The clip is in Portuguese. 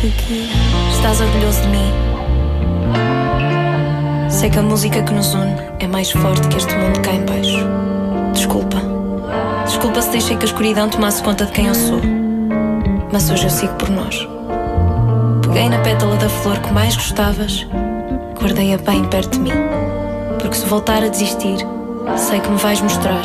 que estás orgulhoso de mim. Sei que a música que nos une é mais forte que este mundo cá em baixo. Desculpa. Desculpa se deixei que a escuridão tomasse conta de quem eu sou. Mas hoje eu sigo por nós. Peguei na pétala da flor que mais gostavas, guardei-a bem perto de mim. Porque se voltar a desistir, sei que me vais mostrar